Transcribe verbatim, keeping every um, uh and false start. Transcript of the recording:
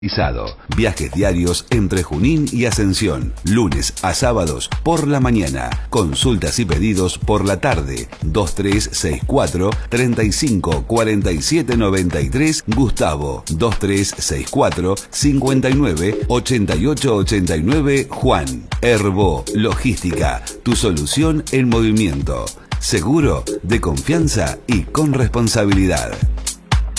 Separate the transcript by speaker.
Speaker 1: Viajes diarios entre Junín y Ascensión, lunes a sábados por la mañana. Consultas y pedidos por la tarde. dos tres seis cuatro, treinta y cinco, cuarenta y siete, noventa y tres. Gustavo. dos tres seis cuatro, cincuenta y nueve, ochenta y ocho, ochenta y nueve. Juan. Herbo Logística. Tu solución en movimiento. Seguro, de confianza y con responsabilidad.